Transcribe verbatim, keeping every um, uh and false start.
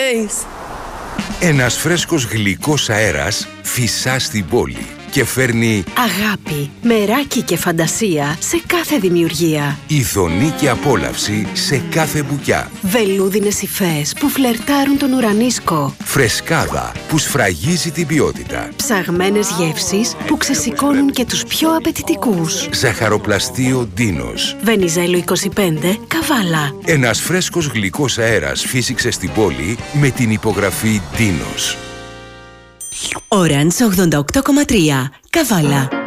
days. Ένας φρέσκος γλυκός αέρας φυσά στην πόλη και φέρνει αγάπη, μεράκι και φαντασία σε κάθε δημιουργία. ειδονή και απόλαυση σε κάθε μπουκιά. Βελούδινες υφές που φλερτάρουν τον ουρανίσκο. Φρεσκάδα που σφραγίζει την ποιότητα. Ψαγμένες γεύσεις που ξεσηκώνουν και τους πιο απαιτητικούς. Ζαχαροπλαστείο Ντίνος. Βενιζέλο είκοσι πέντε, Καβάλα. Ένας φρέσκος γλυκός αέρας φύσηξε στην πόλη με την υπογραφή Ντίνος. Orange ογδόντα οκτώ κόμμα τρία, Καβάλα.